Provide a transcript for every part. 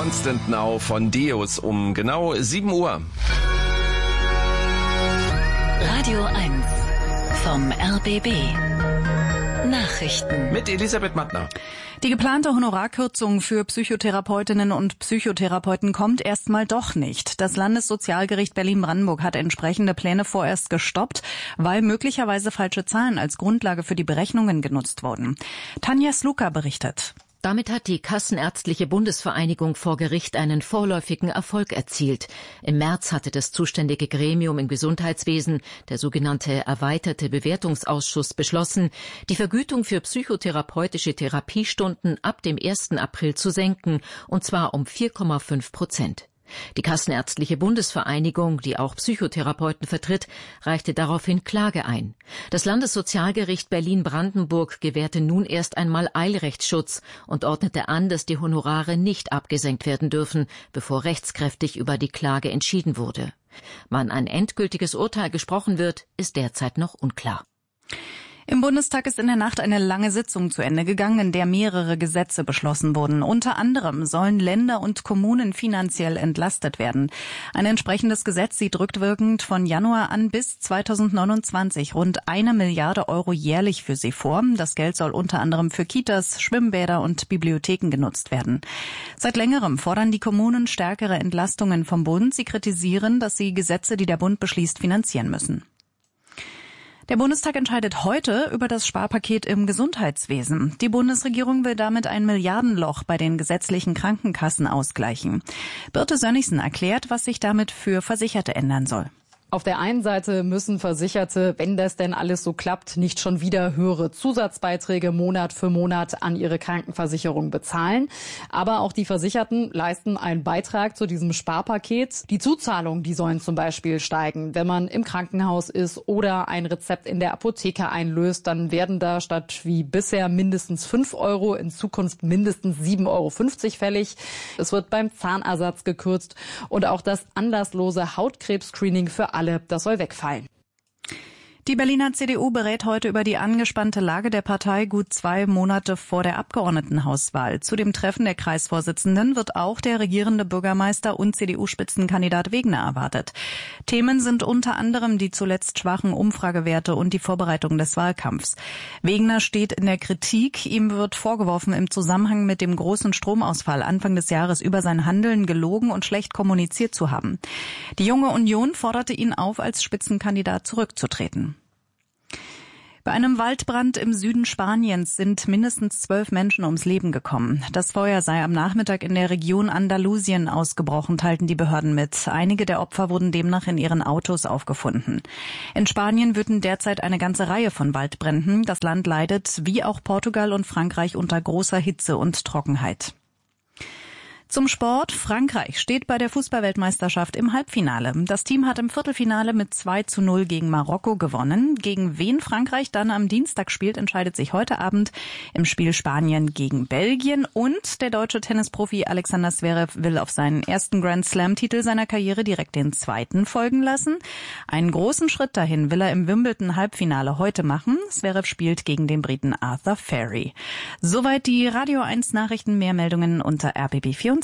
Constant Now von Deus um genau 7 Uhr. Radio 1 vom RBB. Nachrichten mit Elisabeth Mattner. Die geplante Honorarkürzung für Psychotherapeutinnen und Psychotherapeuten kommt erstmal doch nicht. Das Landessozialgericht Berlin-Brandenburg hat entsprechende Pläne vorerst gestoppt, weil möglicherweise falsche Zahlen als Grundlage für die Berechnungen genutzt wurden. Tanja Sluka berichtet. Damit hat die Kassenärztliche Bundesvereinigung vor Gericht einen vorläufigen Erfolg erzielt. Im März hatte das zuständige Gremium im Gesundheitswesen, der sogenannte erweiterte Bewertungsausschuss, beschlossen, die Vergütung für psychotherapeutische Therapiestunden ab dem 1. April zu senken, und zwar um 4,5%. Die Kassenärztliche Bundesvereinigung, die auch Psychotherapeuten vertritt, reichte daraufhin Klage ein. Das Landessozialgericht Berlin-Brandenburg gewährte nun erst einmal Eilrechtsschutz und ordnete an, dass die Honorare nicht abgesenkt werden dürfen, bevor rechtskräftig über die Klage entschieden wurde. Wann ein endgültiges Urteil gesprochen wird, ist derzeit noch unklar. Im Bundestag ist in der Nacht eine lange Sitzung zu Ende gegangen, in der mehrere Gesetze beschlossen wurden. Unter anderem sollen Länder und Kommunen finanziell entlastet werden. Ein entsprechendes Gesetz sieht rückwirkend von Januar an bis 2029 rund 1 Milliarde Euro jährlich für sie vor. Das Geld soll unter anderem für Kitas, Schwimmbäder und Bibliotheken genutzt werden. Seit längerem fordern die Kommunen stärkere Entlastungen vom Bund. Sie kritisieren, dass sie Gesetze, die der Bund beschließt, finanzieren müssen. Der Bundestag entscheidet heute über das Sparpaket im Gesundheitswesen. Die Bundesregierung will damit ein Milliardenloch bei den gesetzlichen Krankenkassen ausgleichen. Birte Sönnigsen erklärt, was sich damit für Versicherte ändern soll. Auf der einen Seite müssen Versicherte, wenn das denn alles so klappt, nicht schon wieder höhere Zusatzbeiträge Monat für Monat an ihre Krankenversicherung bezahlen. Aber auch die Versicherten leisten einen Beitrag zu diesem Sparpaket. Die Zuzahlungen, die sollen zum Beispiel steigen. Wenn man im Krankenhaus ist oder ein Rezept in der Apotheke einlöst, dann werden da statt wie bisher mindestens 5 Euro in Zukunft mindestens 7,50 Euro fällig. Es wird beim Zahnersatz gekürzt und auch das anlasslose Hautkrebs-Screening für alle, das soll wegfallen. Die Berliner CDU berät heute über die angespannte Lage der Partei gut 2 Monate vor der Abgeordnetenhauswahl. Zu dem Treffen der Kreisvorsitzenden wird auch der regierende Bürgermeister und CDU-Spitzenkandidat Wegner erwartet. Themen sind unter anderem die zuletzt schwachen Umfragewerte und die Vorbereitung des Wahlkampfs. Wegner steht in der Kritik. Ihm wird vorgeworfen, im Zusammenhang mit dem großen Stromausfall Anfang des Jahres über sein Handeln gelogen und schlecht kommuniziert zu haben. Die Junge Union forderte ihn auf, als Spitzenkandidat zurückzutreten. Bei einem Waldbrand im Süden Spaniens sind mindestens 12 Menschen ums Leben gekommen. Das Feuer sei am Nachmittag in der Region Andalusien ausgebrochen, teilten die Behörden mit. Einige der Opfer wurden demnach in ihren Autos aufgefunden. In Spanien wüten derzeit eine ganze Reihe von Waldbränden. Das Land leidet, wie auch Portugal und Frankreich, unter großer Hitze und Trockenheit. Zum Sport. Frankreich steht bei der Fußballweltmeisterschaft im Halbfinale. Das Team hat im Viertelfinale mit 2:0 gegen Marokko gewonnen. Gegen wen Frankreich dann am Dienstag spielt, entscheidet sich heute Abend im Spiel Spanien gegen Belgien. Und der deutsche Tennisprofi Alexander Zverev will auf seinen ersten Grand-Slam-Titel seiner Karriere direkt den zweiten folgen lassen. Einen großen Schritt dahin will er im Wimbledon-Halbfinale heute machen. Zverev spielt gegen den Briten Arthur Ferry. Soweit die Radio 1 Nachrichten. Mehr Meldungen unter rbb24.de.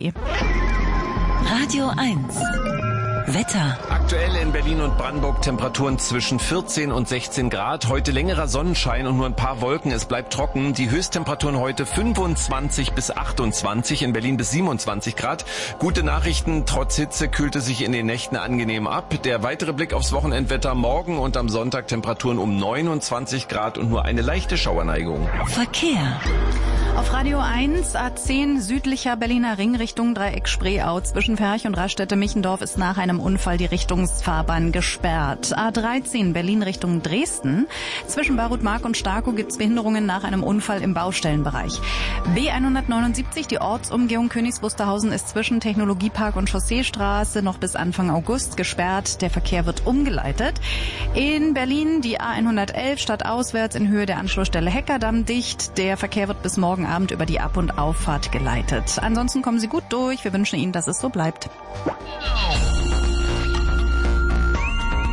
Radio 1 Wetter. Aktuell in Berlin und Brandenburg Temperaturen zwischen 14 und 16 Grad. Heute längerer Sonnenschein und nur ein paar Wolken. Es bleibt trocken. Die Höchsttemperaturen heute 25 bis 28, in Berlin bis 27 Grad. Gute Nachrichten, trotz Hitze kühlt es sich in den Nächten angenehm ab. Der weitere Blick aufs Wochenendwetter: morgen und am Sonntag Temperaturen um 29 Grad und nur eine leichte Schauerneigung. Verkehr. Auf Radio 1 A10 südlicher Berliner Ring Richtung Dreieck Spreeau. Zwischen Ferch und Raststätte-Michendorf ist nach einem Unfall die Richtungsfahrbahn gesperrt. A13 Berlin Richtung Dresden. Zwischen Barut-Mark und Starkow gibt es Behinderungen nach einem Unfall im Baustellenbereich. B179, die Ortsumgehung Königs Wusterhausen, ist zwischen Technologiepark und Chausseestraße noch bis Anfang August gesperrt. Der Verkehr wird umgeleitet. In Berlin die A111 stadtauswärts in Höhe der Anschlussstelle Heckerdamm dicht. Der Verkehr wird bis morgen Abend über die Ab- und Auffahrt geleitet. Ansonsten kommen Sie gut durch. Wir wünschen Ihnen, dass es so bleibt.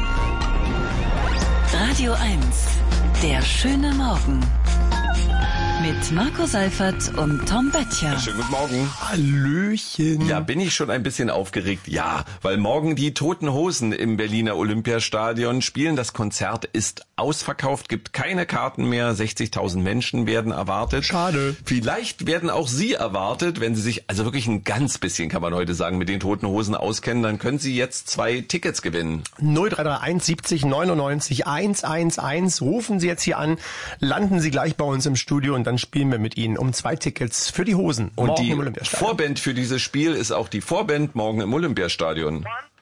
Radio 1, der schöne Morgen. Mit Marco Seifert und Tom Böttcher. Schönen guten Morgen. Hallöchen. Ja, bin ich schon ein bisschen aufgeregt? Ja, weil morgen die Toten Hosen im Berliner Olympiastadion spielen. Das Konzert ist ausverkauft, gibt keine Karten mehr. 60.000 Menschen werden erwartet. Schade. Vielleicht werden auch Sie erwartet, wenn Sie sich, also wirklich ein ganz bisschen, kann man heute sagen, mit den Toten Hosen auskennen, dann können Sie jetzt 2 Tickets gewinnen. 0331 70 99 111. Rufen Sie jetzt hier an, landen Sie gleich bei uns im Studio und dann spielen wir mit Ihnen um 2 Tickets für die Hosen. Und morgen die im Olympiastadion. Vorband für dieses Spiel ist auch die Vorband morgen im Olympiastadion.